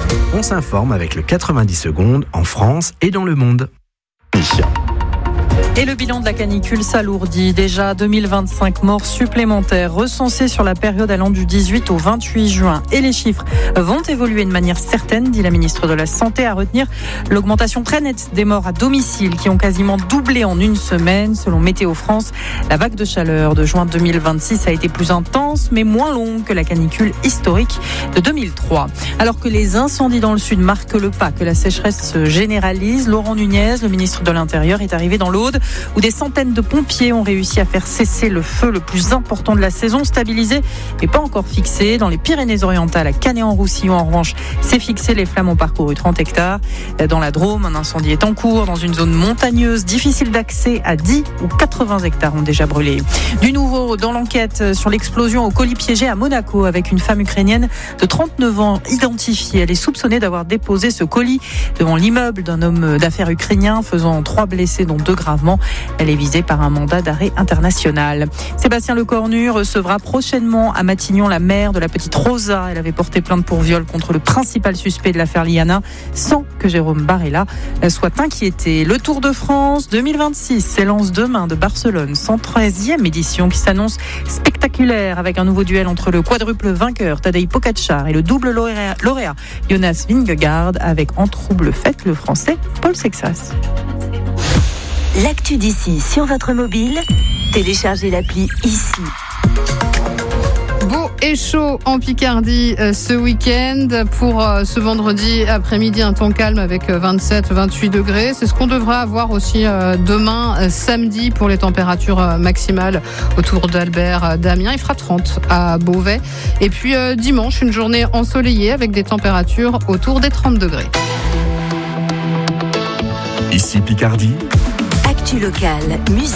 On s'informe avec le 90 secondes en France et dans le monde. Et le bilan de la canicule s'alourdit. Déjà 2025 morts supplémentaires recensés sur la période allant du 18 au 28 juin. Et les chiffres vont évoluer de manière certaine, dit la ministre de la Santé. À retenir l'augmentation très nette des morts à domicile qui ont quasiment doublé en une semaine. Selon Météo France, la vague de chaleur de juin 2026 a été plus intense mais moins longue que la canicule historique de 2003. Alors que les incendies dans le sud marquent le pas, que la sécheresse se généralise, Laurent Nunez, le ministre de l'Intérieur, est arrivé dans l'Aude où des centaines de pompiers ont réussi à faire cesser le feu le plus important de la saison, stabilisé mais pas encore fixé. Dans les Pyrénées-Orientales, à Canet-en-Roussillon, en revanche, c'est fixé. Les flammes ont parcouru 30 hectares. Dans la Drôme, un incendie est en cours. Dans une zone montagneuse, difficile d'accès, à 10 ou 80 hectares ont déjà brûlé. Du nouveau dans l'enquête sur l'explosion au colis piégé à Monaco avec une femme ukrainienne de 39 ans identifiée. Elle est soupçonnée d'avoir déposé ce colis devant l'immeuble d'un homme d'affaires ukrainien, faisant 3 blessés, dont 2 gravement. Elle est visée par un mandat d'arrêt international. Sébastien Lecornu recevra prochainement à Matignon la mère de la petite Rosa. Elle avait porté plainte pour viol contre le principal suspect de l'affaire Liana, sans que Jérôme Barella soit inquiété. Le Tour de France 2026 s'élance demain de Barcelone, 113e édition qui s'annonce spectaculaire avec un nouveau duel entre le quadruple vainqueur Tadej Pogačar et le double lauréat Jonas Vingegaard, avec en trouble fait le français Paul Sexas. L'actu d'ici sur votre mobile, téléchargez l'appli ici. Beau et chaud en Picardie ce week-end. Pour ce vendredi après-midi, un temps calme avec 27-28 degrés. C'est ce qu'on devra avoir aussi demain, samedi, pour les températures maximales autour d'Albert, d'Amiens. Il fera 30 à Beauvais. Et puis dimanche, une journée ensoleillée avec des températures autour des 30 degrés. Ici Picardie. Actu locale, musique.